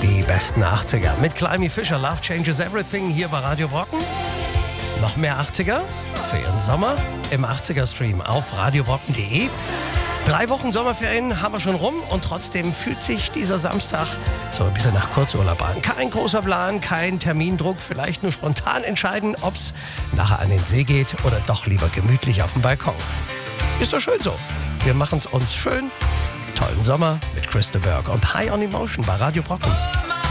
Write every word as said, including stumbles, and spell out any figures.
Die besten achtziger mit Climby Fisher, Love Changes Everything hier bei Radio Brocken. Noch mehr achtziger für Ihren Sommer im achtziger-Stream auf radiobrocken punkt de. Drei Wochen Sommerferien haben wir schon rum und trotzdem fühlt sich dieser Samstag so ein bisschen nach Kurzurlaub an. Kein großer Plan, kein Termindruck, vielleicht nur spontan entscheiden, ob es nachher an den See geht oder doch lieber gemütlich auf dem Balkon. Ist doch schön so. Wir machen es uns schön. Tollen Sommer mit Chris de Burgh und High on Emotion bei Radio Brocken.